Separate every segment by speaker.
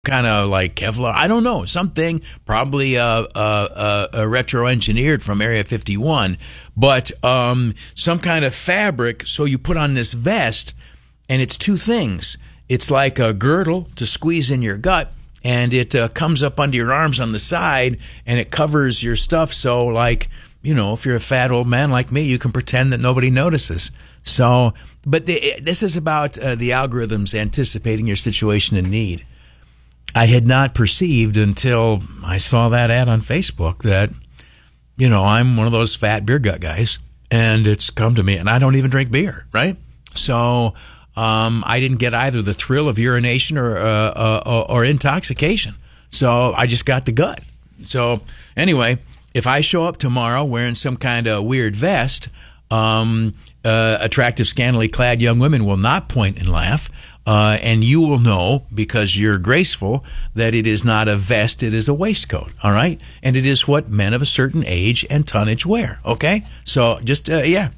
Speaker 1: kind of like Kevlar. I don't know, something probably retro engineered from Area 51, but some kind of fabric. So you put on this vest, and it's two things. It's like a girdle to squeeze in your gut, and it comes up under your arms on the side, and it covers your stuff. So, like, you know, if you're a fat old man like me, you can pretend that nobody notices. So, but this is about the algorithms anticipating your situation in need. I had not perceived until I saw that ad on Facebook that, you know, I'm one of those fat beer gut guys, and it's come to me, and I don't even drink beer, right? So I didn't get either the thrill of urination or intoxication. So I just got the gut. So anyway, if I show up tomorrow wearing some kind of weird vest, attractive, scantily clad young women will not point and laugh. And you will know, because you're graceful, that it is not a vest, it is a waistcoat, all right? And it is what men of a certain age and tonnage wear, okay? So just, cut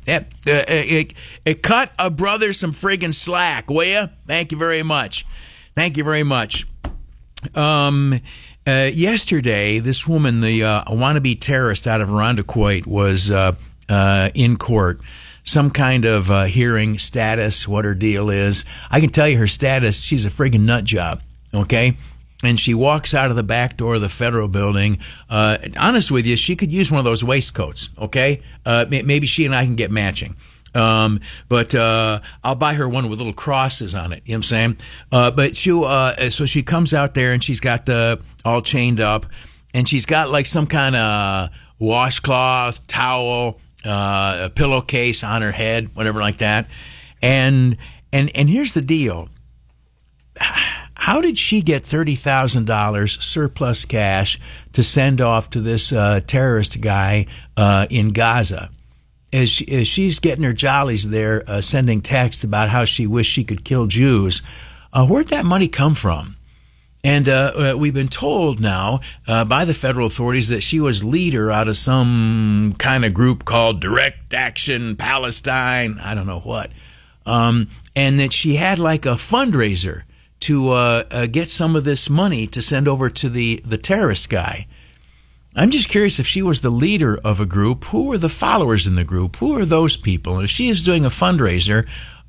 Speaker 1: a brother some friggin' slack, will you? Thank you very much. Thank you very much. Yesterday, this woman, the wannabe terrorist out of Irondequoit, was in court. Some kind of hearing status, what her deal is. I can tell you her status, she's a friggin' nut job, okay? And she walks out of the back door of the federal building. Honest with you, she could use one of those waistcoats, okay? Maybe she and I can get matching. But I'll buy her one with little crosses on it, you know what I'm saying? But so she comes out there and she's got all chained up, and she's got like some kind of washcloth, towel, a pillowcase on her head, whatever like that. And here's the deal. How did she get $30,000 surplus cash to send off to this terrorist guy in Gaza? As she's getting her jollies there, sending texts about how she wished she could kill Jews, where'd that money come from? And we've been told now by the federal authorities that she was leader out of some kind of group called Direct Action Palestine, I don't know what, and that she had like a fundraiser to get some of this money to send over to the terrorist guy. I'm just curious, if she was the leader of a group, who were the followers in the group? Who are those people? And if she is doing a fundraiser,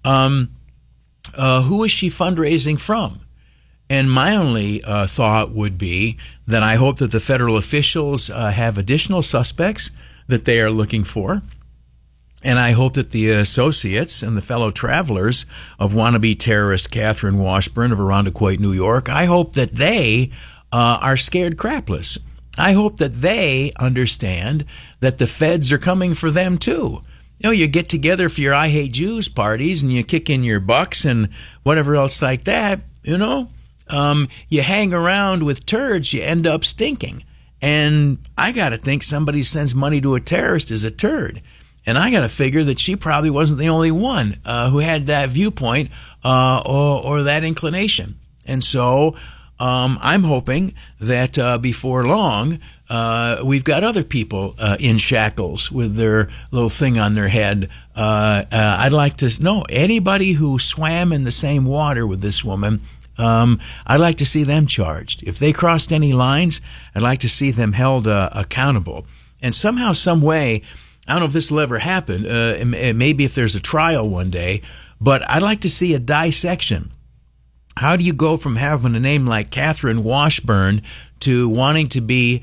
Speaker 1: who is she fundraising from? And my only thought would be that I hope that the federal officials have additional suspects that they are looking for. And I hope that the associates and the fellow travelers of wannabe terrorist Catherine Washburn of Irondequoit, New York, I hope that they are scared crapless. I hope that they understand that the feds are coming for them too. You know, you get together for your I Hate Jews parties and you kick in your bucks and whatever else like that, you know. You hang around with turds, you end up stinking. And I got to think somebody sends money to a terrorist is a turd. And I got to figure that she probably wasn't the only one who had that viewpoint or that inclination. And so I'm hoping that before long we've got other people in shackles with their little thing on their head. I'd like to know anybody who swam in the same water with this woman. I'd like to see them charged. If they crossed any lines, I'd like to see them held accountable. And somehow, some way, I don't know if this will ever happen, maybe if there's a trial one day, but I'd like to see a dissection. How do you go from having a name like Catherine Washburn to wanting to be,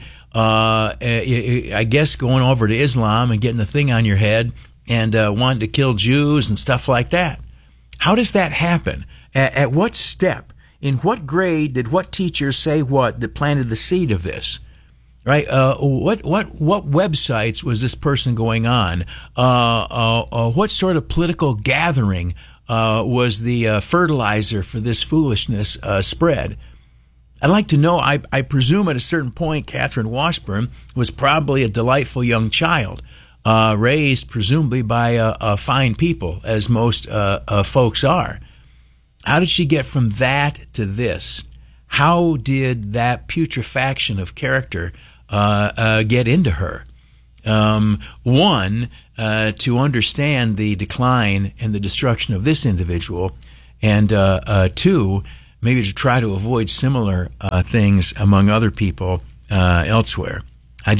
Speaker 1: I guess, going over to Islam and getting the thing on your head and wanting to kill Jews and stuff like that? How does that happen? At what step? In what grade did what teacher say what that planted the seed of this? Right? What websites was this person going on? What sort of political gathering was the fertilizer for this foolishness spread? I'd like to know. I presume at a certain point, Catherine Washburn was probably a delightful young child, raised presumably by fine people, as most folks are. How did she get from that to this? How did that putrefaction of character get into her? One, to understand the decline and the destruction of this individual, and two, maybe to try to avoid similar things among other people elsewhere. I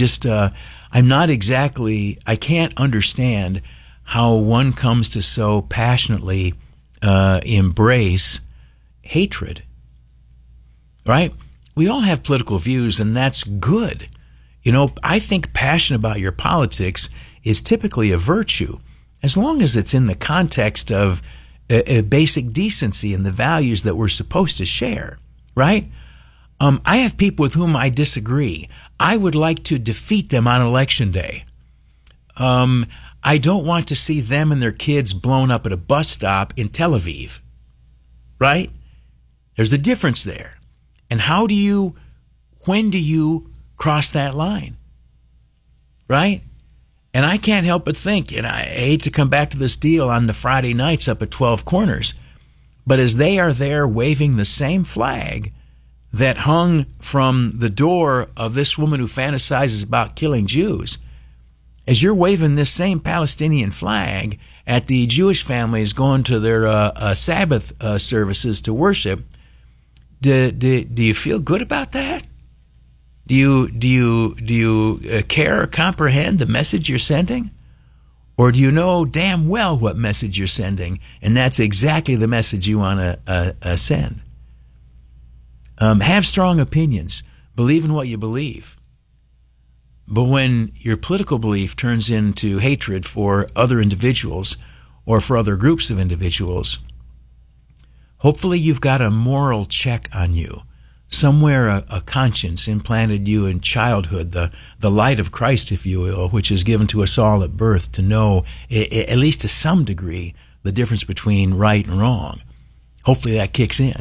Speaker 1: can't understand how one comes to so passionately embrace hatred, right? We all have political views, and that's good. I think passion about your politics is typically a virtue, as long as it's in the context of a basic decency and the values that we're supposed to share, right? I have people with whom I disagree. I would like to defeat them on Election Day. I don't want to see them and their kids blown up at a bus stop in Tel Aviv, right? There's a difference there. And when do you cross that line, right? And I can't help but think, and I hate to come back to this deal on the Friday nights up at 12 Corners, but as they are there waving the same flag that hung from the door of this woman who fantasizes about killing Jews, as you're waving this same Palestinian flag at the Jewish families going to their Sabbath services to worship, do you feel good about that? Do you care or comprehend the message you're sending? Or do you know damn well what message you're sending, and that's exactly the message you want to send? Have strong opinions. Believe in what you believe. But when your political belief turns into hatred for other individuals or for other groups of individuals, hopefully you've got a moral check on you. Somewhere a conscience implanted you in childhood, the light of Christ, if you will, which is given to us all at birth to know, at least to some degree, the difference between right and wrong. Hopefully that kicks in.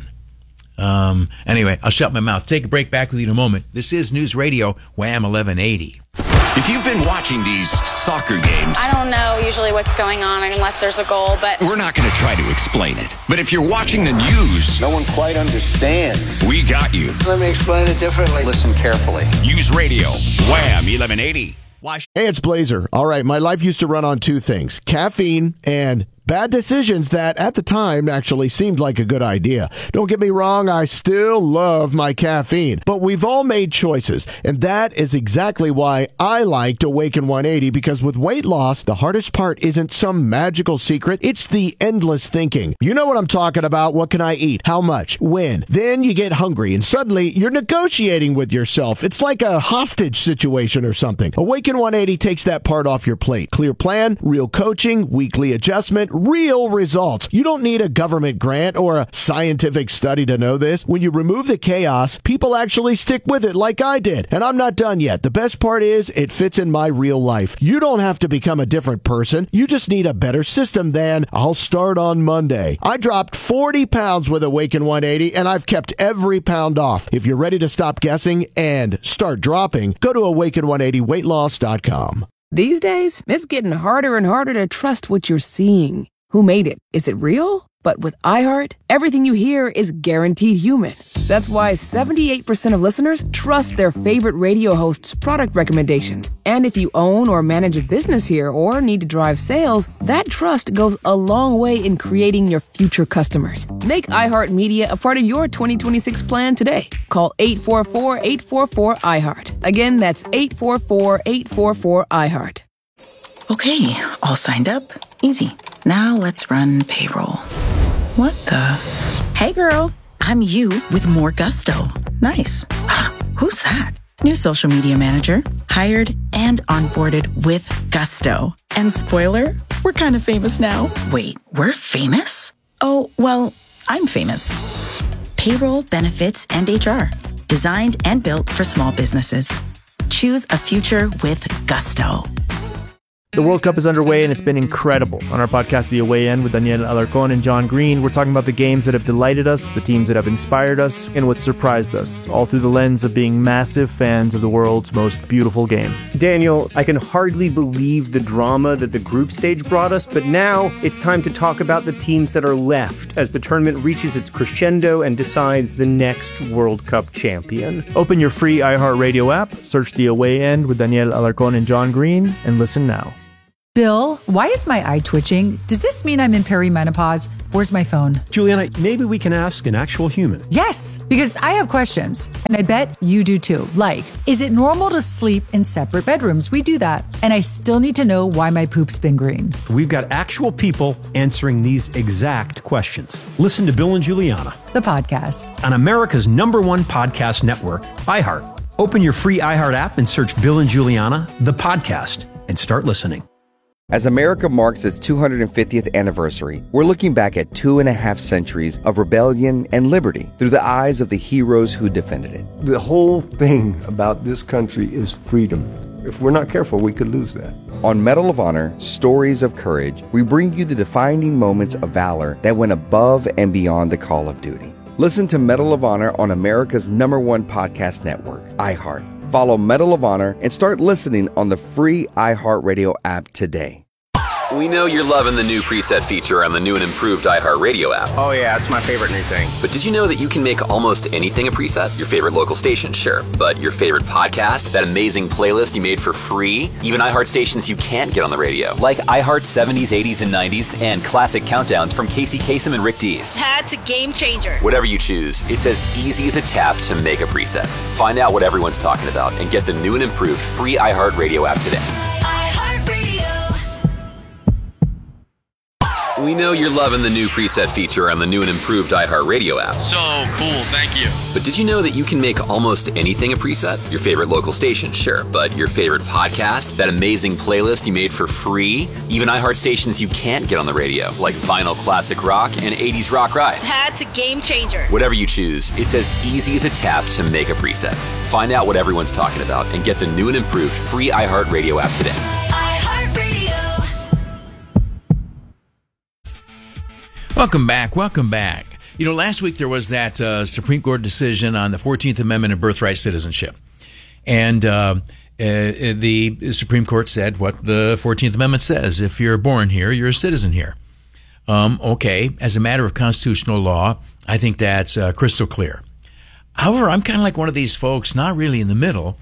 Speaker 1: Anyway, I'll shut my mouth. Take a break, back with you in a moment. This is News Radio, Wham 1180.
Speaker 2: If you've been watching these soccer games,
Speaker 3: I don't know usually what's going on unless there's a goal, but
Speaker 2: we're not going to try to explain it. But if you're watching the news,
Speaker 4: no one quite understands.
Speaker 2: We got you.
Speaker 4: Let me explain it differently. Listen carefully.
Speaker 2: News Radio, Wham 1180.
Speaker 5: Hey, it's Blazer. All right, my life used to run on two things: caffeine and bad decisions that at the time actually seemed like a good idea. Don't get me wrong, I still love my caffeine, but we've all made choices, and that is exactly why I liked Awaken 180, because with weight loss, the hardest part isn't some magical secret, it's the endless thinking. You know what I'm talking about. What can I eat? How much? When? Then you get hungry, and suddenly you're negotiating with yourself. It's like a hostage situation or something. Awaken 180 takes that part off your plate. Clear plan, real coaching, weekly adjustment, real results. You don't need a government grant or a scientific study to know this. When you remove the chaos, people actually stick with it like I did. And I'm not done yet. The best part is it fits in my real life. You don't have to become a different person. You just need a better system than I'll start on Monday. I dropped 40 pounds with Awaken 180 and I've kept every pound off. If you're ready to stop guessing and start dropping, go to awaken180weightloss.com.
Speaker 6: These days, it's getting harder and harder to trust what you're seeing. Who made it? Is it real? But with iHeart, everything you hear is guaranteed human. That's why 78% of listeners trust their favorite radio hosts' product recommendations. And if you own or manage a business here or need to drive sales, that trust goes a long way in creating your future customers. Make iHeartMedia a part of your 2026 plan today. Call 844-844-iHeart. Again, that's 844-844-iHeart.
Speaker 7: Okay, all signed up. Easy. Now let's run payroll. What the? Hey girl, I'm you with more gusto. Nice. Who's that? New social media manager. Hired and onboarded with gusto. And spoiler, we're kind of famous now. Wait, we're famous? Oh, well, I'm famous. Payroll, benefits, and HR. Designed and built for small businesses. Choose a future with gusto.
Speaker 8: The World Cup is underway and it's been incredible. On our podcast, The Away End, with Daniel Alarcón and John Green, we're talking about the games that have delighted us, the teams that have inspired us, and what surprised us, all through the lens of being massive fans of the world's most beautiful game.
Speaker 9: Daniel, I can hardly believe the drama that the group stage brought us, but now it's time to talk about the teams that are left as the tournament reaches its crescendo and decides the next World Cup champion.
Speaker 8: Open your free iHeartRadio app, search The Away End with Daniel Alarcón and John Green, and listen now.
Speaker 10: Bill, why is my eye twitching? Does this mean I'm in perimenopause? Where's my phone?
Speaker 11: Juliana, maybe we can ask an actual human.
Speaker 10: Yes, because I have questions, and I bet you do too. Like, is it normal to sleep in separate bedrooms? We do that. And I still need to know why my poop's been green.
Speaker 11: We've got actual people answering these exact questions. Listen to Bill and Juliana,
Speaker 10: the podcast,
Speaker 11: on America's #1 podcast network, iHeart. Open your free iHeart app and search Bill and Juliana, the podcast, and start listening.
Speaker 12: As America marks its 250th anniversary, we're looking back at 2.5 centuries of rebellion and liberty through the eyes of the heroes who defended it.
Speaker 13: The whole thing about this country is freedom. If we're not careful, we could lose that.
Speaker 12: On Medal of Honor, Stories of Courage, we bring you the defining moments of valor that went above and beyond the call of duty. Listen to Medal of Honor on America's #1 podcast network, iHeart. Follow Medal of Honor and start listening on the free iHeartRadio app today.
Speaker 14: We know you're loving the new preset feature on the new and improved iHeartRadio app.
Speaker 15: Oh yeah, it's my favorite new thing.
Speaker 14: But did you know that you can make almost anything a preset? Your favorite local station, sure. But your favorite podcast, that amazing playlist you made for free, even iHeart stations you can't get on the radio, like iHeart 70s, 80s, and 90s, and classic countdowns from Casey Kasem and Rick Dees.
Speaker 16: That's a game changer.
Speaker 14: Whatever you choose, it's as easy as a tap to make a preset. Find out what everyone's talking about and get the new and improved free iHeartRadio app today. We know you're loving the new preset feature on the new and improved iHeartRadio app.
Speaker 17: So cool, thank you.
Speaker 14: But did you know that you can make almost anything a preset? Your favorite local station, sure. But your favorite podcast, that amazing playlist you made for free, even iHeart stations you can't get on the radio, like Vinyl Classic Rock and 80s Rock Ride.
Speaker 16: That's a game changer.
Speaker 14: Whatever you choose, it's as easy as a tap to make a preset. Find out what everyone's talking about and get the new and improved free iHeartRadio app today.
Speaker 1: Welcome back. You know, last week there was that Supreme Court decision on the 14th Amendment and birthright citizenship. And the Supreme Court said what the 14th Amendment says. If you're born here, you're a citizen here. Okay, as a matter of constitutional law, I think that's crystal clear. However, I'm kind of like one of these folks, not really in the middle,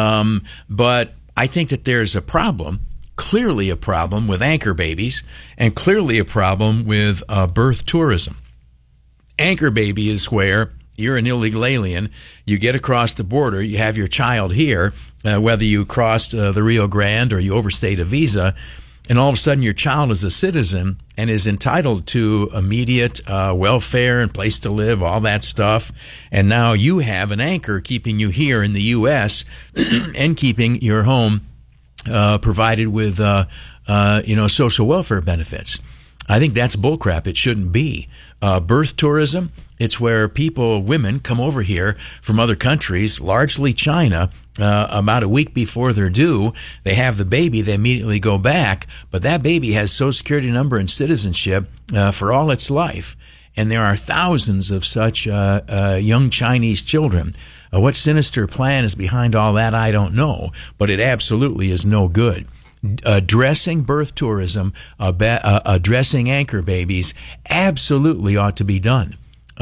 Speaker 1: but I think that there's a problem. Clearly a problem with anchor babies, and clearly a problem with birth tourism. Anchor baby is where you're an illegal alien, you get across the border, you have your child here, whether you crossed the Rio Grande or you overstayed a visa, and all of a sudden your child is a citizen and is entitled to immediate welfare and place to live, all that stuff, and now you have an anchor keeping you here in the U.S. and keeping your home provided with, social welfare benefits. I think that's bullcrap. It shouldn't be. Birth tourism, it's where women come over here from other countries, largely China, about a week before they're due. They have the baby, they immediately go back, but that baby has Social Security number and citizenship for all its life. And there are thousands of such young Chinese children. What sinister plan is behind all that, I don't know, but it absolutely is no good. Addressing birth tourism, addressing anchor babies, absolutely ought to be done.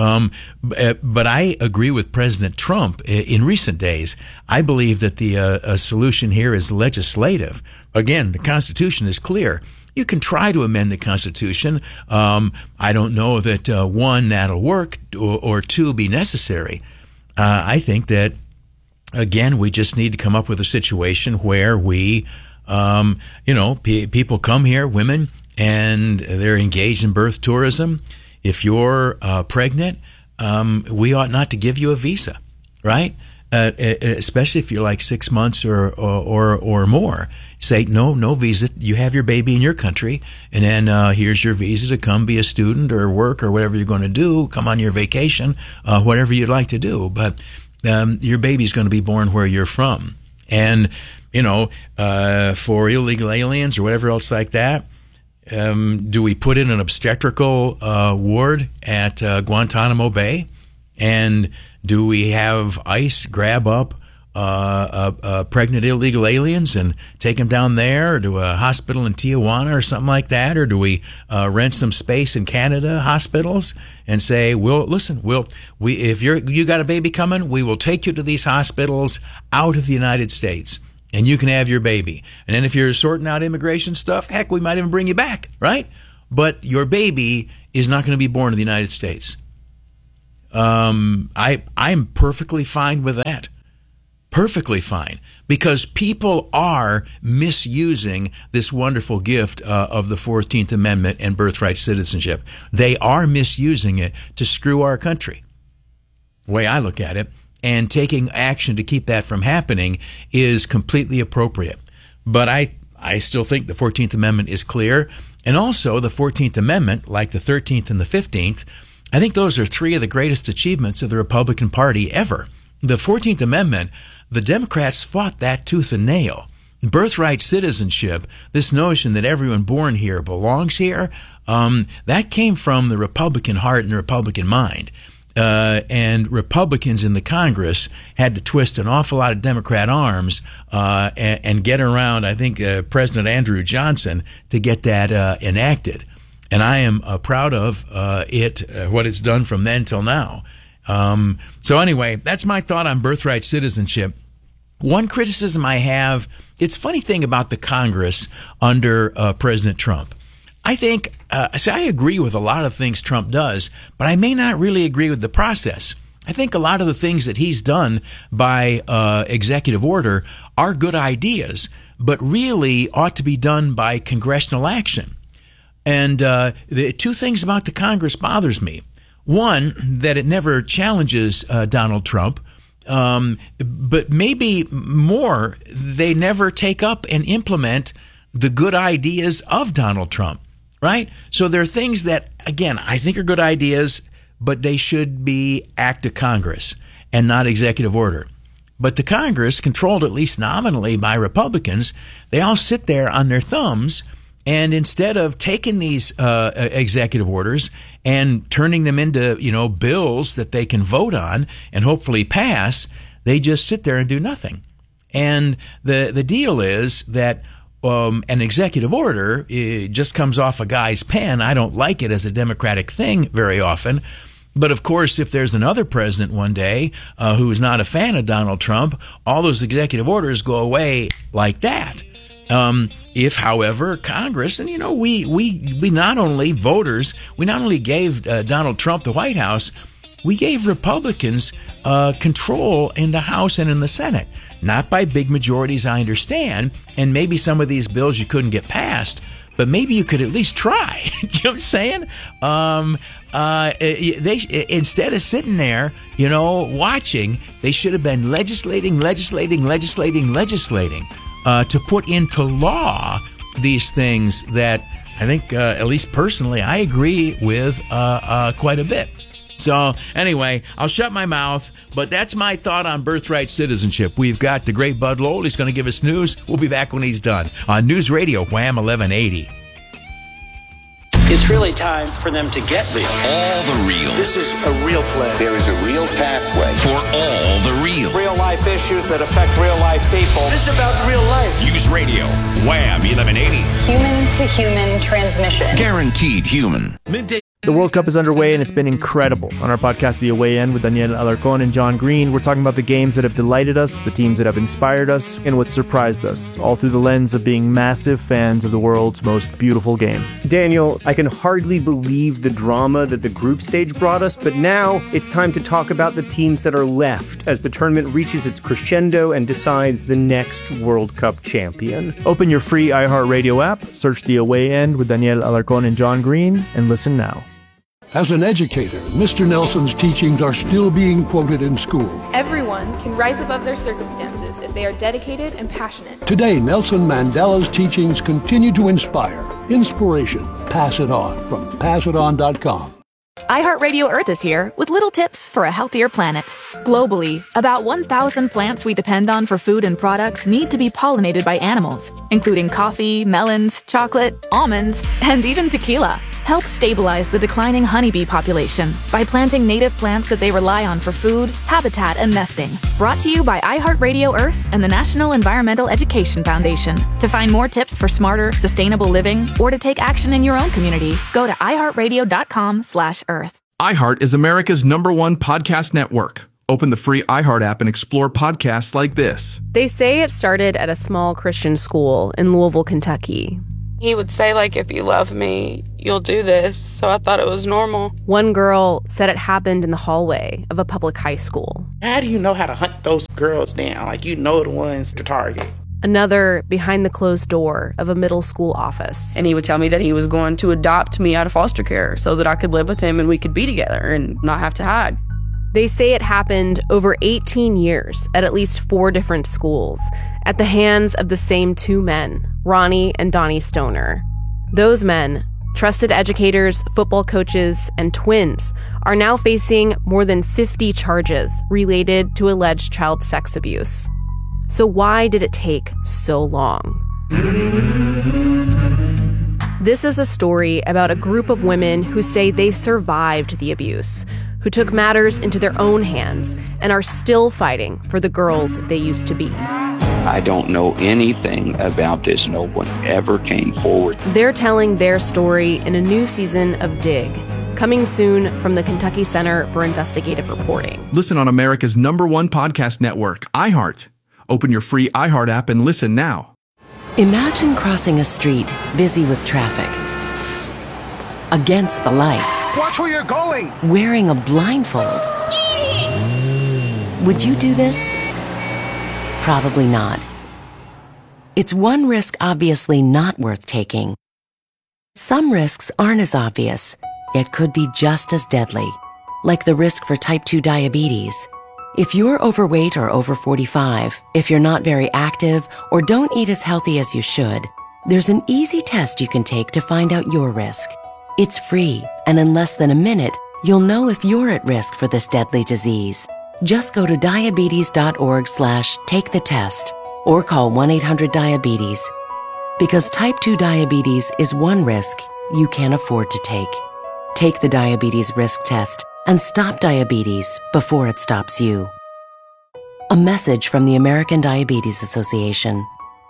Speaker 1: But I agree with President Trump in recent days. I believe that the solution here is legislative. Again, the Constitution is clear. You can try to amend the Constitution. I don't know that, one, that'll work, or two, be necessary. I think that, again, we just need to come up with a situation where we, people come here, women, and they're engaged in birth tourism. If you're pregnant, we ought not to give you a visa, right? Especially if you're like 6 months or more. Say, no visa. You have your baby in your country, and then here's your visa to come be a student or work or whatever you're going to do, come on your vacation, whatever you'd like to do. But your baby's going to be born where you're from. And, for illegal aliens or whatever else like that, do we put in an obstetrical ward at Guantanamo Bay? And do we have ICE grab up pregnant illegal aliens and take them down there, or to a hospital in Tijuana or something like that? Or do we rent some space in Canada hospitals and say, if you got a baby coming, we will take you to these hospitals out of the United States. and you can have your baby. And then if you're sorting out immigration stuff, heck, we might even bring you back, right? But your baby is not going to be born in the United States. I'm perfectly fine with that. Perfectly fine. Because people are misusing this wonderful gift of the 14th Amendment and birthright citizenship. They are misusing it to screw our country. The way I look at it. And taking action to keep that from happening is completely appropriate. But I still think the 14th Amendment is clear. And also the 14th Amendment, like the 13th and the 15th, I think those are three of the greatest achievements of the Republican Party ever. The 14th Amendment, the Democrats fought that tooth and nail. Birthright citizenship, this notion that everyone born here belongs here, that came from the Republican heart and the Republican mind. And Republicans in the Congress had to twist an awful lot of Democrat arms and get around, I think, President Andrew Johnson to get that enacted. And I am proud of what it's done from then till now. So anyway, that's my thought on birthright citizenship. One criticism I have, it's a funny thing about the Congress under President Trump. I think, I agree with a lot of things Trump does, but I may not really agree with the process. I think a lot of the things that he's done by executive order are good ideas, but really ought to be done by congressional action. And the two things about the Congress bothers me. One, that it never challenges Donald Trump, but maybe more, they never take up and implement the good ideas of Donald Trump. Right? So there are things that, again, I think are good ideas, but they should be act of Congress and not executive order. But the Congress, controlled at least nominally by Republicans, they all sit there on their thumbs, and instead of taking these executive orders and turning them into, bills that they can vote on and hopefully pass, they just sit there and do nothing. And the deal is that an executive order just comes off a guy's pen. I don't like it as a democratic thing very often. But of course, if there's another president one day who is not a fan of Donald Trump, all those executive orders go away like that. If, however, Congress, and we not only voters, we not only gave Donald Trump the White House, we gave Republicans control in the House and in the Senate. Not by big majorities, I understand, and maybe some of these bills you couldn't get passed, but maybe you could at least try. You know what I'm saying? They instead of sitting there, watching, they should have been legislating to put into law these things that I think, at least personally, I agree with quite a bit. So anyway, I'll shut my mouth, but that's my thought on birthright citizenship. We've got the great Bud Lowell. He's going to give us news. We'll be back when he's done on News Radio Wham 1180.
Speaker 15: It's really time for them to get real.
Speaker 2: All the real.
Speaker 4: This is a real play. There is a real pathway.
Speaker 2: For all the real.
Speaker 15: Real life issues that affect real life people.
Speaker 4: This is about real life.
Speaker 2: News Radio Wham 1180.
Speaker 17: Human to human transmission.
Speaker 2: Guaranteed human.
Speaker 1: Midday.
Speaker 8: The World Cup is underway, and it's been incredible. On our podcast, The Away End, with Daniel Alarcon and John Green, we're talking about the games that have delighted us, the teams that have inspired us, and what surprised us, all through the lens of being massive fans of the world's most beautiful game.
Speaker 9: Daniel, I can hardly believe the drama that the group stage brought us, but now it's time to talk about the teams that are left as the tournament reaches its crescendo and decides the next World Cup champion.
Speaker 8: Open your free iHeartRadio app, search The Away End with Daniel Alarcon and John Green, and listen now.
Speaker 18: As an educator, Mr. Nelson's teachings are still being quoted in school.
Speaker 19: Everyone can rise above their circumstances if they are dedicated and passionate.
Speaker 18: Today, Nelson Mandela's teachings continue to inspire. Inspiration. Pass it on from passiton.com.
Speaker 20: iHeartRadio Earth is here with little tips for a healthier planet. Globally, about 1,000 plants we depend on for food and products need to be pollinated by animals, including coffee, melons, chocolate, almonds, and even tequila. Help stabilize the declining honeybee population by planting native plants that they rely on for food, habitat, and nesting. Brought to you by iHeartRadio Earth and the National Environmental Education Foundation. To find more tips for smarter, sustainable living, or to take action in your own community, go to iHeartRadio.com/Earth.
Speaker 21: iHeart is America's #1 podcast network. Open the free iHeart app and explore podcasts like this.
Speaker 22: They say it started at a small Christian school in Louisville, Kentucky.
Speaker 23: He would say, like, if you love me, you'll do this. So I thought it was normal.
Speaker 22: One girl said it happened in the hallway of a public high school.
Speaker 24: How do you know how to hunt those girls down? Like, you know the ones to target.
Speaker 22: Another behind the closed door of a middle school office.
Speaker 25: And he would tell me that he was going to adopt me out of foster care so that I could live with him and we could be together and not have to hide.
Speaker 22: They say it happened over 18 years at least 4 different schools at the hands of the same 2 men, Ronnie and Donnie Stoner. Those men, trusted educators, football coaches, and twins, are now facing more than 50 charges related to alleged child sex abuse. So why did it take so long? This is a story about a group of women who say they survived the abuse, who took matters into their own hands and are still fighting for the girls they used to be.
Speaker 26: I don't know anything about this. No one ever came forward.
Speaker 22: They're telling their story in a new season of Dig, coming soon from the Kentucky Center for Investigative Reporting.
Speaker 21: Listen on America's #1 podcast network, iHeart. Open your free iHeart app and listen now.
Speaker 27: Imagine crossing a street busy with traffic. Against the light.
Speaker 4: Watch where you're going!
Speaker 27: Wearing a blindfold. Would you do this? Probably not. It's one risk obviously not worth taking. Some risks aren't as obvious, yet could be just as deadly, like the risk for type 2 diabetes. If you're overweight or over 45, if you're not very active, or don't eat as healthy as you should, there's an easy test you can take to find out your risk. It's free, and in less than a minute, you'll know if you're at risk for this deadly disease. Just go to diabetes.org/take-the-test or call 1-800-DIABETES. Because type 2 diabetes is one risk you can't afford to take. Take the diabetes risk test and stop diabetes before it stops you. A message from the American Diabetes Association.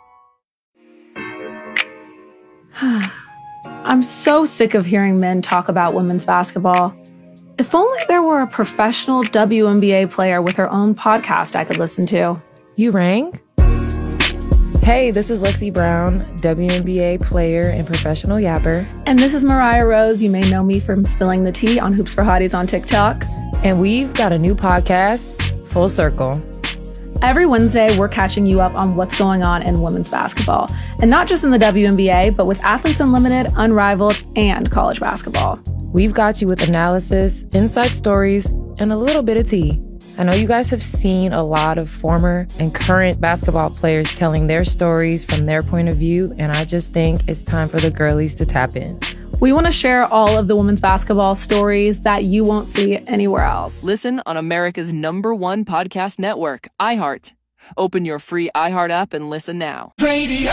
Speaker 28: I'm so sick of hearing men talk about women's basketball. If only there were a professional WNBA player with her own podcast I could listen to.
Speaker 6: You rang? Hey, this is Lexi Brown, WNBA player and professional yapper.
Speaker 28: And this is Mariah Rose. You may know me from spilling the tea on Hoops for Hotties on TikTok.
Speaker 6: And we've got a new podcast, Full Circle.
Speaker 28: Every Wednesday, we're catching you up on what's going on in women's basketball. And not just in the WNBA, but with Athletes Unlimited, Unrivaled, and college basketball.
Speaker 6: We've got you with analysis, inside stories, and a little bit of tea. I know you guys have seen a lot of former and current basketball players telling their stories from their point of view, and I just think it's time for the girlies to tap in.
Speaker 28: We want to share all of the women's basketball stories that you won't see anywhere else.
Speaker 29: Listen on America's #1 podcast network, iHeart. Open your free iHeart app and listen now.
Speaker 4: Radio.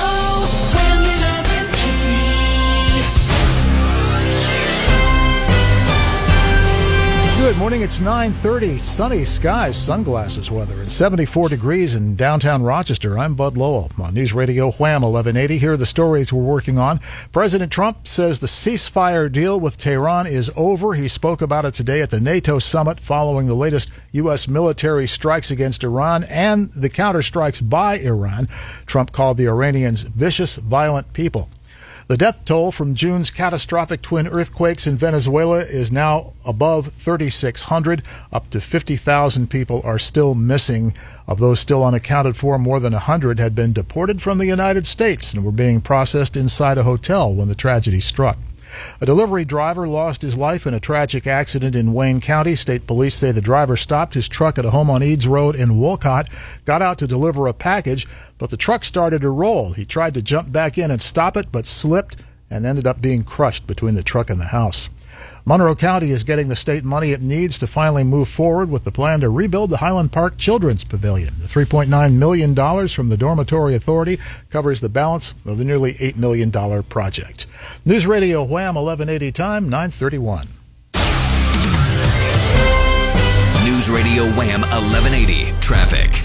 Speaker 30: Good morning. It's 9:30. Sunny skies, sunglasses weather, and 74 degrees in downtown Rochester. I'm Bud Lowell on News Radio Wham 1180. Here are the stories we're working on. President Trump says the ceasefire deal with Tehran is over. He spoke about it today at the NATO summit following the latest U.S. military strikes against Iran and the counterstrikes by Iran. Trump called the Iranians vicious, violent people. The death toll from June's catastrophic twin earthquakes in Venezuela is now above 3,600. Up to 50,000 people are still missing. Of those still unaccounted for, more than 100 had been deported from the United States and were being processed inside a hotel when the tragedy struck. A delivery driver lost his life in a tragic accident in Wayne County. State police say the driver stopped his truck at a home on Eads Road in Wolcott, got out to deliver a package, but the truck started to roll. He tried to jump back in and stop it, but slipped and ended up being crushed between the truck and the house. Monroe County is getting the state money it needs to finally move forward with the plan to rebuild the Highland Park Children's Pavilion. The $3.9 million from the Dormitory Authority covers the balance of the nearly $8 million project. News Radio Wham 1180 time, 9:31.
Speaker 2: News Radio Wham 1180 traffic.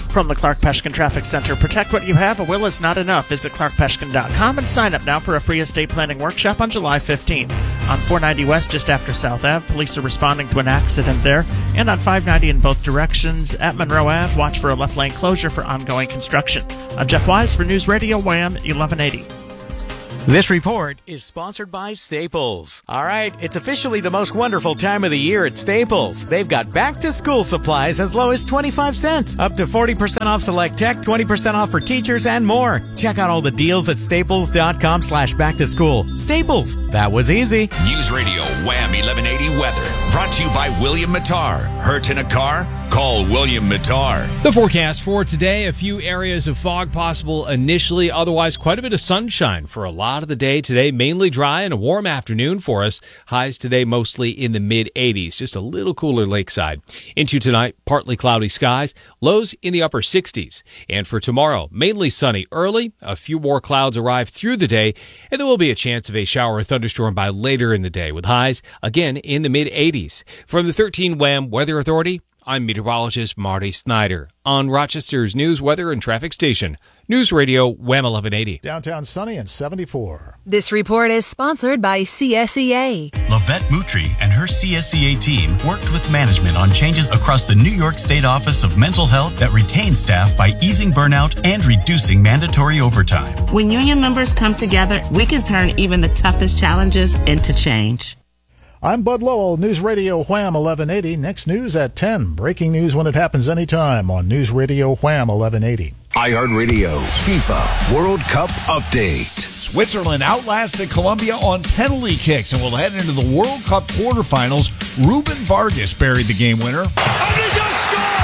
Speaker 3: From the Clark Peshkin Traffic Center, protect what you have. A will is not enough. Visit clarkpeshkin.com and sign up now for a free estate planning workshop on July 15th. On 490 West, just after South Ave, police are responding to an accident there. And on 590 in both directions at Monroe Ave, watch for a left lane closure for ongoing construction. I'm Jeff Wise for News Radio Wham 1180.
Speaker 5: This report is sponsored by Staples. All right, it's officially the most wonderful time of the year at Staples. They've got back-to-school supplies as low as 25 cents, up to 40% off select tech, 20% off for teachers, and more. Check out all the deals at staples.com/back-to-school. Staples, that was easy.
Speaker 2: News Radio Wham 1180 weather, brought to you by William Mattar. Hurt in a car? Call William Mattar.
Speaker 7: The forecast for today, a few areas of fog possible initially, otherwise quite a bit of sunshine for a lot of the day today. Mainly dry and a warm afternoon for us. Highs today mostly in the mid-80s, just a little cooler lakeside. Into tonight, partly cloudy skies, lows in the upper 60s. And for tomorrow, mainly sunny early, a few more clouds arrive through the day, and there will be a chance of a shower or thunderstorm by later in the day, with highs again in the mid-80s. From the 13 Wham Weather Authority, I'm meteorologist Marty Snyder on Rochester's news, weather, and traffic station. News Radio Wham 1180.
Speaker 30: Downtown sunny and 74.
Speaker 10: This report is sponsored by CSEA.
Speaker 11: Lavette Moutry and her CSEA team worked with management on changes across the New York State Office of Mental Health that retain staff by easing burnout and reducing mandatory overtime.
Speaker 12: When union members come together, we can turn even the toughest challenges into change.
Speaker 30: I'm Bud Lowell, News Radio Wham 1180. Next news at 10. Breaking news when it happens anytime on News Radio Wham 1180.
Speaker 13: iHeartRadio FIFA World Cup update.
Speaker 14: Switzerland outlasted Colombia on penalty kicks and will head into the World Cup quarterfinals. Ruben Vargas buried the game winner.
Speaker 15: And he does score!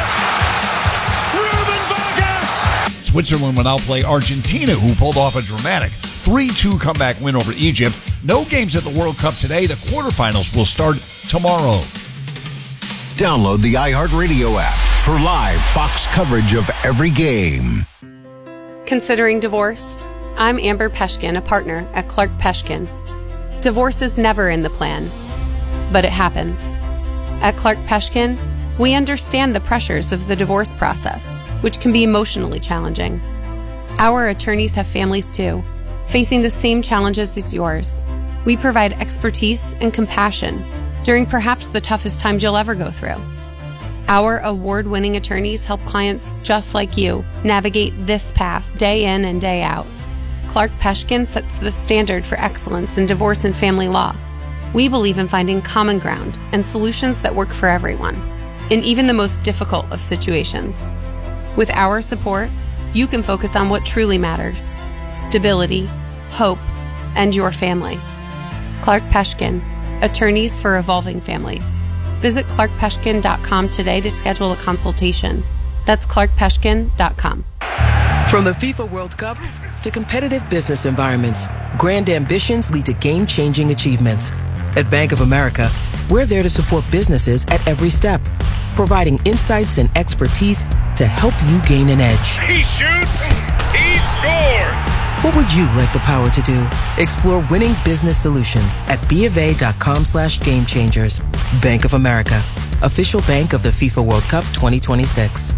Speaker 15: Ruben Vargas!
Speaker 14: Switzerland will now play Argentina, who pulled off a dramatic 3-2 comeback win over Egypt. No games at the World Cup today. The quarterfinals will start tomorrow.
Speaker 13: Download the iHeartRadio app for live Fox coverage of every game.
Speaker 16: Considering divorce? I'm Amber Peshkin, a partner at Clark Peshkin. Divorce is never in the plan, but it happens. At Clark Peshkin, we understand the pressures of the divorce process, which can be emotionally challenging. Our attorneys have families too, facing the same challenges as yours. We provide expertise and compassion during perhaps the toughest times you'll ever go through. Our award-winning attorneys help clients just like you navigate this path day in and day out. Clark Peshkin sets the standard for excellence in divorce and family law. We believe in finding common ground and solutions that work for everyone, in even the most difficult of situations. With our support, you can focus on what truly matters: stability, hope, and your family. Clark Peshkin, attorneys for evolving families. Visit clarkpeshkin.com today to schedule a consultation. That's clarkpeshkin.com.
Speaker 31: From the FIFA World Cup to competitive business environments, grand ambitions lead to game-changing achievements. At Bank of America, we're there to support businesses at every step, providing insights and expertise to help you gain an edge.
Speaker 15: He shoots, he scores!
Speaker 31: What would you like the power to do? Explore winning business solutions at BofA.com/gamechangers. Bank of America, official bank of the FIFA World Cup 2026.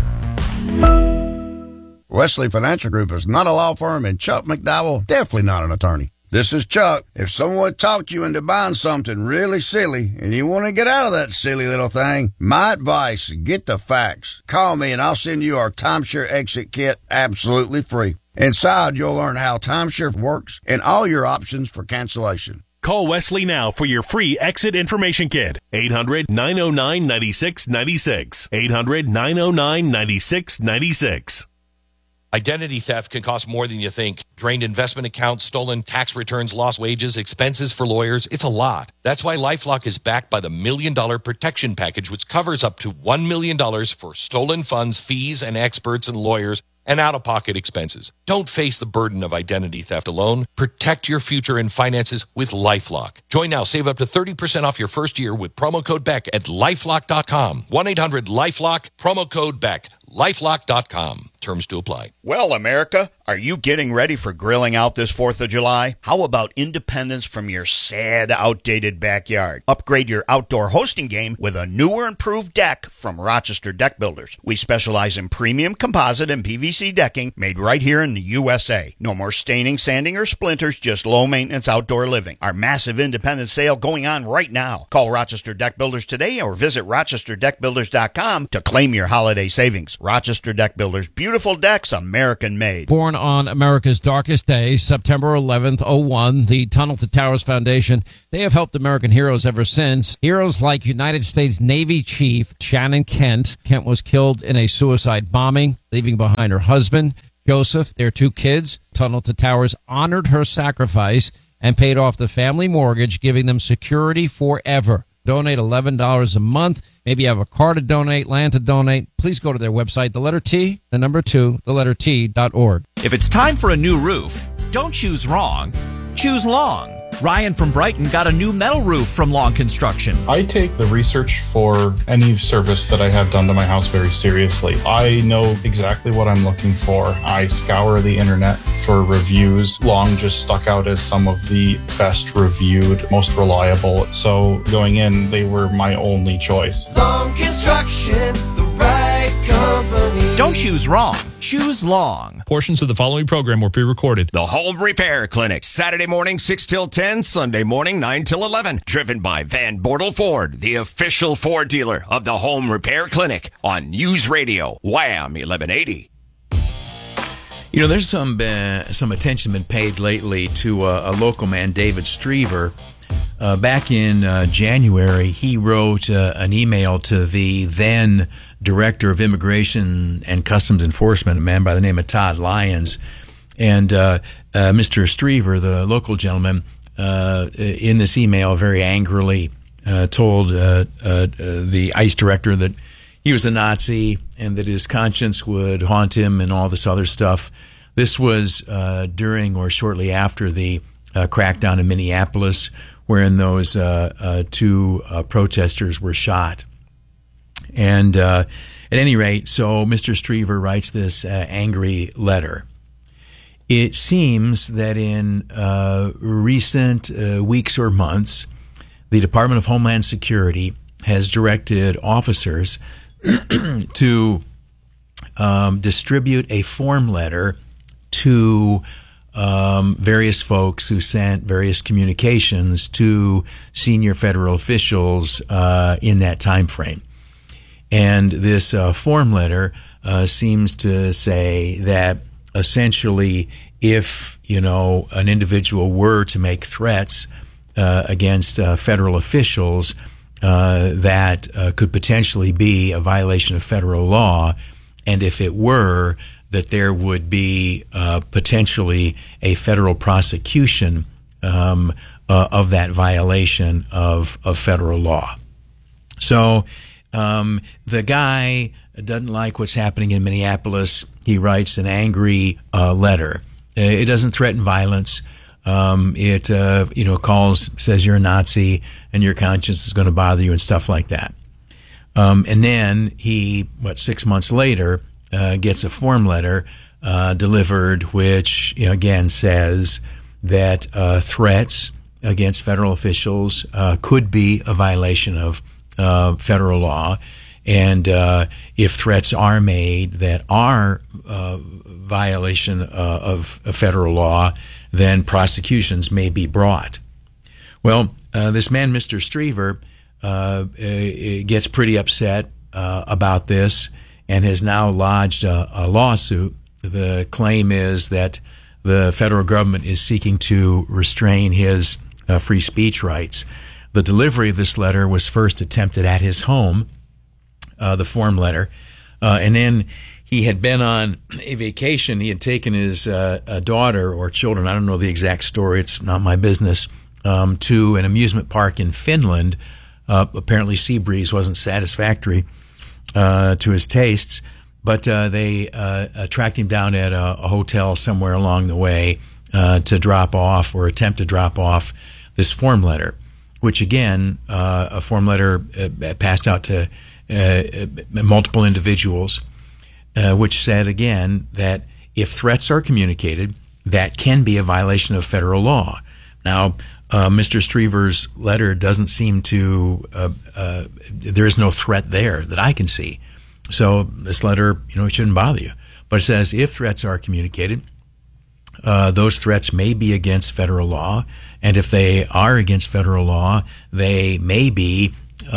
Speaker 32: Wesley Financial Group is not a law firm, and Chuck McDowell, definitely not an attorney. This is Chuck. If someone talked you into buying something really silly and you want to get out of that silly little thing, my advice, get the facts. Call me and I'll send you our timeshare exit kit absolutely free. Inside, you'll learn how timeshare works and all your options for cancellation.
Speaker 33: Call Wesley now for your free exit information kit. 800-909-9696. 800-909-9696.
Speaker 34: Identity theft can cost more than you think. Drained investment accounts, stolen tax returns, lost wages, expenses for lawyers. It's a lot. That's why LifeLock is backed by the $1 Million Protection Package, which covers up to $1 million for stolen funds, fees, and experts and lawyers, and out-of-pocket expenses. Don't face the burden of identity theft alone. Protect your future and finances with LifeLock. Join now. Save up to 30% off your first year with promo code BECK at LifeLock.com. 1-800-LifeLock, promo code BECK. LifeLock.com. Terms to apply.
Speaker 35: Well, America,
Speaker 1: Are you getting ready for grilling out this 4th of July? How about independence from your sad, outdated backyard? Upgrade your outdoor hosting game with a newer, improved deck from Rochester Deck Builders. We specialize in premium composite and PVC decking made right here in the USA. No more staining, sanding, or splinters, just low-maintenance outdoor living. Our massive independent sale going on right now. Call Rochester Deck Builders today or visit rochesterdeckbuilders.com to claim your holiday savings. Rochester Deck Builders, beautiful decks, American-made.
Speaker 8: Born on America's darkest day, September 11th, 01, the Tunnel to Towers Foundation, they have helped American heroes ever since. Heroes like United States Navy Chief Shannon Kent. Kent was killed in a suicide bombing, leaving behind her husband, Joseph, their 2 kids. Tunnel to Towers honored her sacrifice and paid off the family mortgage, giving them security forever. Donate $11 a month. Maybe you have a car to donate, land to donate. Please go to their website, the letter T, the number 2, the letter T.org.
Speaker 9: If it's time for a new roof, don't choose wrong. Choose Long. Ryan from Brighton got a new metal roof from Long Construction.
Speaker 17: I take the research for any service that I have done to my house very seriously. I know exactly what I'm looking for. I scour the internet for reviews. Long just stuck out as some of the best reviewed, most reliable. So going in, they were my only choice.
Speaker 18: Long Construction, the right company.
Speaker 9: Don't choose wrong. Choose Long.
Speaker 33: Portions of the following program were pre-recorded.
Speaker 2: The Home Repair Clinic, Saturday morning 6 till 10, Sunday morning 9 till 11. Driven by Van Bortle Ford, the official Ford dealer of the Home Repair Clinic on News Radio, Wham 1180.
Speaker 19: You know, there's some attention been paid lately to a local man, David Striever. Back in January, he wrote an email to the then Director of Immigration and Customs Enforcement, a man by the name of Todd Lyons. And Mr. Striever, the local gentleman, in this email very angrily told the ICE director that he was a Nazi and that his conscience would haunt him and all this other stuff. This was during or shortly after the crackdown in Minneapolis, wherein those 2 protesters were shot. And at any rate, so Mr. Striever writes this angry letter. It seems that in recent weeks or months, the Department of Homeland Security has directed officers to distribute a form letter to various folks who sent various communications to senior federal officials in that time frame. And this form letter seems to say that essentially if, you know, an individual were to make threats against federal officials, that could potentially be a violation of federal law. And if it were, that there would be potentially a federal prosecution of that violation of federal law. So the guy doesn't like what's happening in Minneapolis. He writes an angry letter. It doesn't threaten violence. It calls, says you're a Nazi and your conscience is going to bother you and stuff like that. And then he, 6 months later, gets a form letter delivered, which again says that threats against federal officials could be a violation of federal law, and if threats are made that are violation of federal law, then prosecutions may be brought. Well, this man, Mr. Striever, gets pretty upset about this and has now lodged a lawsuit. The claim is that the federal government is seeking to restrain his free speech rights. The delivery of this letter was first attempted at his home, the form letter, and then he had been on a vacation. He had taken his daughter or children, I don't know the exact story, it's not my business, to an amusement park in Finland. Apparently Seabreeze wasn't satisfactory to his tastes, but they tracked him down at a hotel somewhere along the way to drop off or attempt to drop off this form letter, which again, a form letter passed out to multiple individuals, which said again that if threats are communicated, that can be a violation of federal law. Now, Mr. Striever's letter doesn't seem to, there is no threat there that I can see. So this letter, it shouldn't bother you. But it says if threats are communicated, those threats may be against federal law. And if they are against federal law, they may be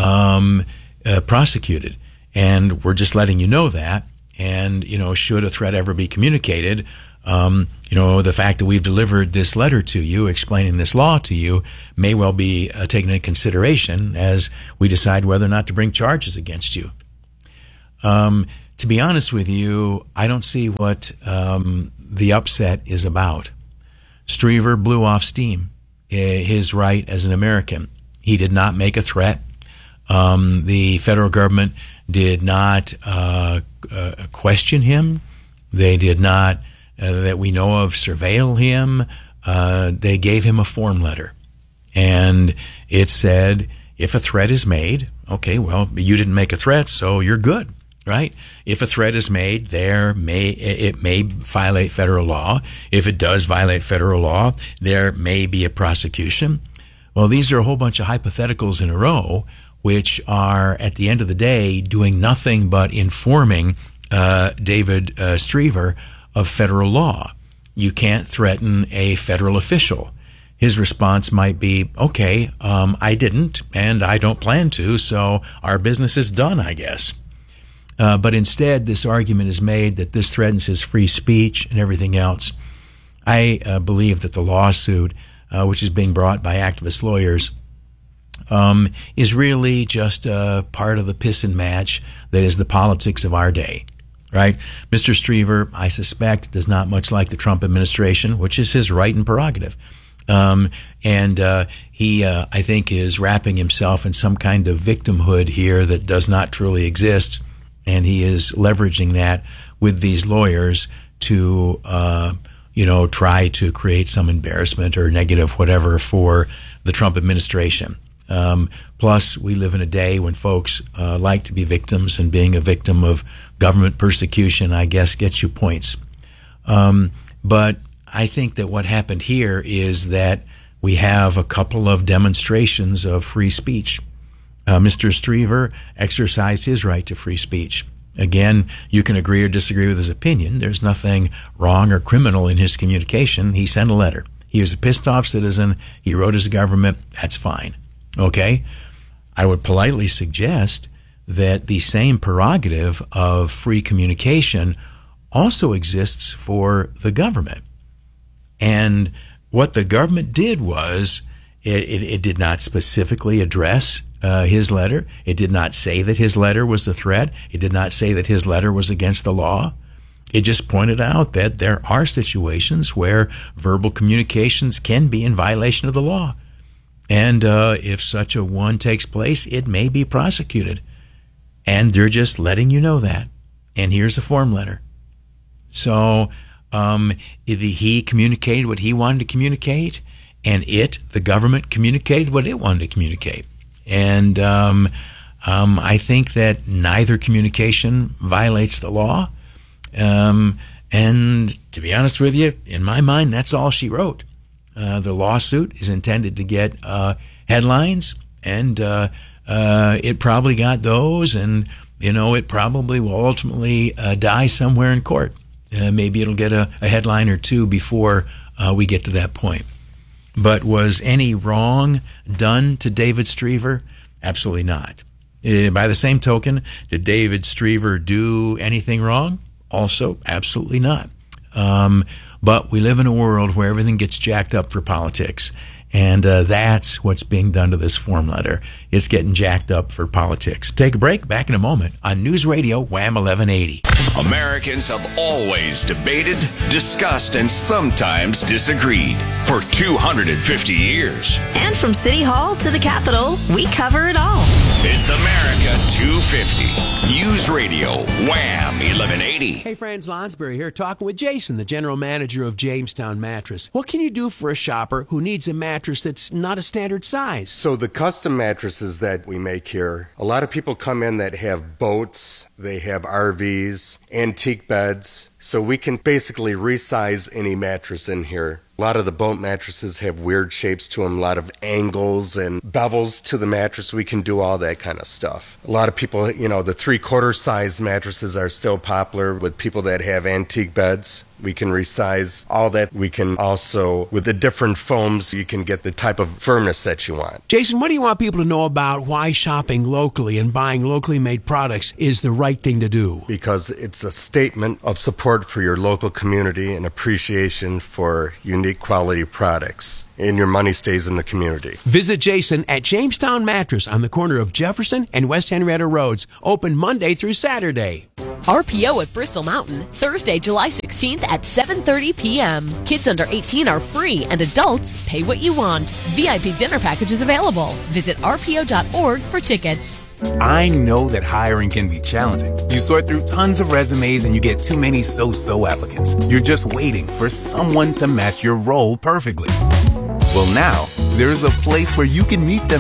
Speaker 19: prosecuted. And we're just letting you know that. And, should a threat ever be communicated, the fact that we've delivered this letter to you, explaining this law to you, may well be taken into consideration as we decide whether or not to bring charges against you. To be honest with you, I don't see what the upset is about. Striever blew off steam, his right as an American. He did not make a threat. The federal government did not question him. They did not, that we know of, surveil him. They gave him a form letter. And it said, if a threat is made, okay, well, you didn't make a threat, so you're good, right? If a threat is made, it may violate federal law. If it does violate federal law, there may be a prosecution. Well, these are a whole bunch of hypotheticals in a row, which are, at the end of the day, doing nothing but informing David Striever of federal law. You can't threaten a federal official. His response might be, okay, I didn't, and I don't plan to, so our business is done, I guess. But instead, this argument is made that this threatens his free speech and everything else. I believe that the lawsuit, which is being brought by activist lawyers, is really just part of the piss and match that is the politics of our day, right? Mr. Striever, I suspect, does not much like the Trump administration, which is his right and prerogative. He, I think, is wrapping himself in some kind of victimhood here that does not truly exist, and he is leveraging that with these lawyers to, try to create some embarrassment or negative whatever for the Trump administration. Plus, we live in a day when folks like to be victims, and being a victim of government persecution, I guess, gets you points. But I think that what happened here is that we have a couple of demonstrations of free speech. Mr. Striever exercised his right to free speech. Again, you can agree or disagree with his opinion. There's nothing wrong or criminal in his communication. He sent a letter. He was a pissed-off citizen. He wrote his government. That's fine. Okay? I would politely suggest that the same prerogative of free communication also exists for the government. And what the government did was it did not specifically address his letter. It did not say that his letter was a threat. It did not say that his letter was against the law. It just pointed out that there are situations where verbal communications can be in violation of the law. And if such a one takes place, it may be prosecuted. And they're just letting you know that. And here's a form letter. So he communicated what he wanted to communicate, and the government, communicated what it wanted to communicate. And I think that neither communication violates the law. And to be honest with you, in my mind, that's all she wrote. The lawsuit is intended to get headlines, and it probably got those, and it probably will ultimately die somewhere in court. Maybe it'll get a headline or two before we get to that point. But was any wrong done to David Striever? Absolutely not. By the same token, did David Striever do anything wrong? Also, absolutely not. But we live in a world where everything gets jacked up for politics. And that's what's being done to this form letter. It's getting jacked up for politics. Take a break. Back in a moment on News Radio Wham 1180.
Speaker 2: Americans have always debated, discussed, and sometimes disagreed for 250 years.
Speaker 10: And from City Hall to the Capitol, we cover it all.
Speaker 2: It's America 250. News Radio Wham 1180.
Speaker 3: Hey, Franz Lonsberry here, talking with Jason, the general manager of Jamestown Mattress. What can you do for a shopper who needs a mattress that's not a standard size?
Speaker 4: So the custom mattresses that we make here, a lot of people come in that have boats, They have RVs, antique beds, so we can basically resize any mattress in here. A lot of the boat mattresses have weird shapes to them, a lot of angles and bevels to the mattress. We can do all that kind of stuff. A lot of people, the 3/4 size mattresses are still popular with people that have antique beds. We can resize all that. We can also, with the different foams, you can get the type of firmness that you want.
Speaker 3: Jason, what do you want people to know about why shopping locally and buying locally made products is the right thing to do?
Speaker 4: Because it's a statement of support for your local community and appreciation for unique quality products. And your money stays in the community.
Speaker 3: Visit Jason at Jamestown Mattress on the corner of Jefferson and West Henrietta Roads. Open Monday through Saturday.
Speaker 5: RPO at Bristol Mountain, Thursday, July 16th at 7:30 p.m. Kids under 18 are free and adults pay what you want. VIP dinner packages available. Visit rpo.org for tickets.
Speaker 6: I know that hiring can be challenging. You sort through tons of resumes and you get too many so-so applicants. You're just waiting for someone to match your role perfectly. Well, now, there's a place where you can meet them